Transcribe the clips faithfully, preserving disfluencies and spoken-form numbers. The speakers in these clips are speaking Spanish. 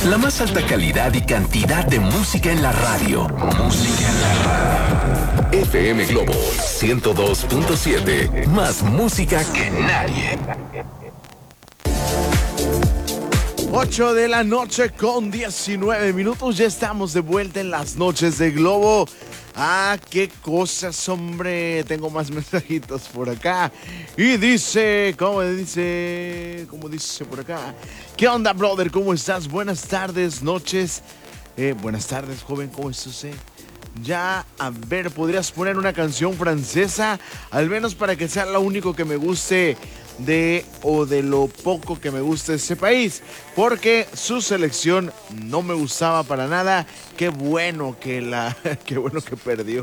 La más alta calidad y cantidad de música en la radio. Música en la radio. F M Globo ciento dos punto siete. Más música que nadie. ocho de la noche con diecinueve minutos. Ya estamos de vuelta en las noches de Globo. Ah, qué cosas, hombre. Tengo más mensajitos por acá. Y dice, ¿cómo dice? ¿Cómo dice por acá? ¿Qué onda, brother? ¿Cómo estás? Buenas tardes, noches. Eh, buenas tardes, joven. ¿Cómo estás? Eh? Ya, a ver, ¿podrías poner una canción francesa? Al menos para que sea lo único que me guste de o de lo poco que me gusta ese país, porque su selección no me gustaba para nada. Qué bueno que la qué bueno que perdió.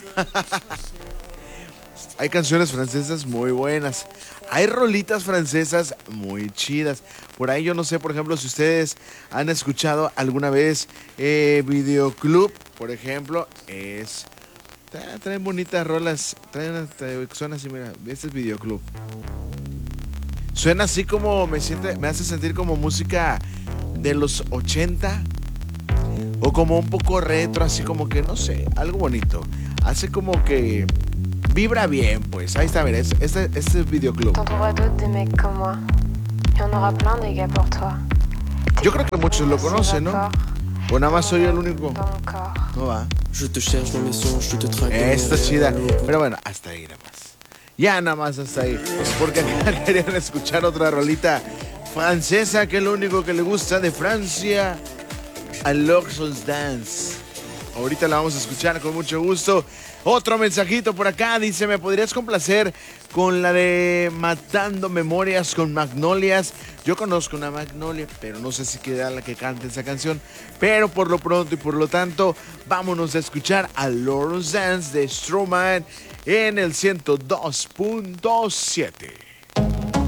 Hay canciones francesas muy buenas, hay rolitas francesas muy chidas. Por ahí yo no sé, por ejemplo, si ustedes han escuchado alguna vez eh, Videoclub, por ejemplo, es traen, traen bonitas rolas, traen, traen, son así, mira, este es Videoclub. Suena así como me siente, me hace sentir como música de los ochenta o como un poco retro, así como que no sé, algo bonito. Hace como que vibra bien, pues. Ahí está, mira, este, este es Videoclub. Yo creo que muchos lo conocen, ¿no? O nada más soy el único. No va. Esta es chida. Pero bueno, hasta ahí nada más. Ya nada más hasta ahí, porque acá querían escuchar otra rolita francesa, que es lo único que le gusta de Francia, a Luxus Dance. Ahorita la vamos a escuchar con mucho gusto. Otro mensajito por acá, dice, ¿me podrías complacer con la de Matando Memorias con Magnolias? Yo conozco una Magnolia, pero no sé si queda la que cante esa canción. Pero por lo pronto y por lo tanto, vámonos a escuchar a Luxus Dance de Stromae en el ciento dos punto siete.